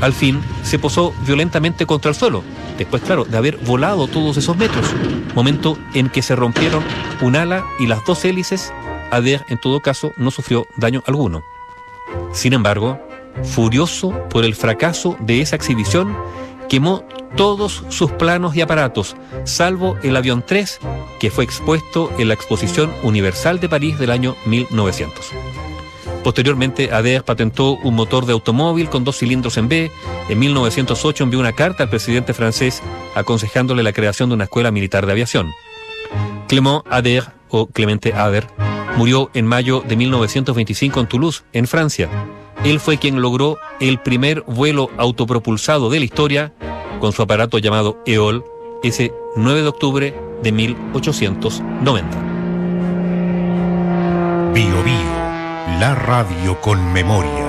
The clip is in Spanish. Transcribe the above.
al fin se posó violentamente contra el suelo, después, claro, de haber volado todos esos metros, momento en que se rompieron un ala y las dos hélices. Adair, en todo caso, no sufrió daño alguno. Sin embargo, furioso por el fracaso de esa exhibición, quemó todos sus planos y aparatos, salvo el avión 3, que fue expuesto en la Exposición Universal de París del año 1900. Posteriormente, Adair patentó un motor de automóvil con 2 cilindros en B. En 1908 envió una carta al presidente francés aconsejándole la creación de una escuela militar de aviación. Clément Ader, o Clemente Ader, murió en mayo de 1925 en Toulouse, en Francia. Él fue quien logró el primer vuelo autopropulsado de la historia con su aparato llamado EOL, ese 9 de octubre de 1890. Bio Bio, la radio con memoria.